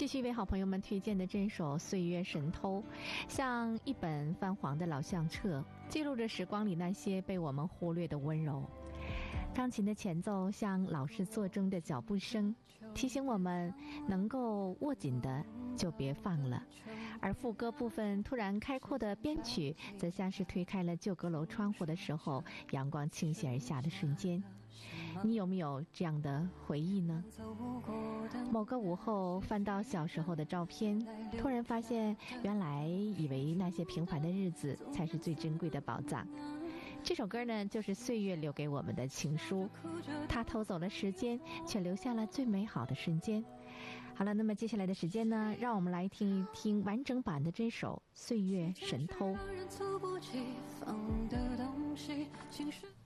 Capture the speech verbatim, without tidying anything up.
继续为好朋友们推荐的这首《岁月神偷》，像一本泛黄的老相册，记录着时光里那些被我们忽略的温柔。钢琴的前奏像老式座钟的脚步声，提醒我们能够握紧的就别放了。而副歌部分突然开阔的编曲，则像是推开了旧阁楼窗户的时候，阳光倾泻而下的瞬间。你有没有这样的回忆呢？某个午后翻到小时候的照片，突然发现原来以为那些平凡的日子才是最珍贵的宝藏。这首歌呢，就是岁月留给我们的情书，它偷走了时间，却留下了最美好的瞬间。好了，那么接下来的时间呢，让我们来听一听完整版的这首《岁月神偷》。